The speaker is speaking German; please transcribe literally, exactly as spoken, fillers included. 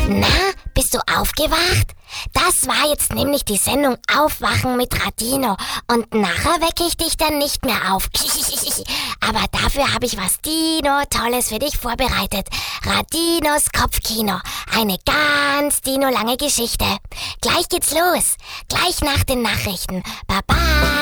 Na, bist du aufgewacht? Das war jetzt nämlich die Sendung Aufwachen mit Radino. Und nachher wecke ich dich dann nicht mehr auf. Aber dafür habe ich was Dino Tolles für dich vorbereitet. Radinos Kopfkino. Eine ganz Dino-lange Geschichte. Gleich geht's los. Gleich nach den Nachrichten. Baba.